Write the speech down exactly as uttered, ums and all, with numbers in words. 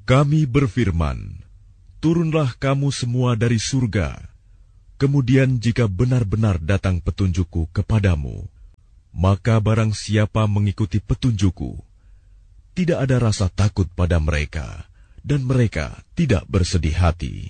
Kami berfirman, turunlah kamu semua dari surga. Kemudian jika benar-benar datang petunjukku kepadamu, maka barang siapa mengikuti petunjukku, tidak ada rasa takut pada mereka, dan mereka tidak bersedih hati.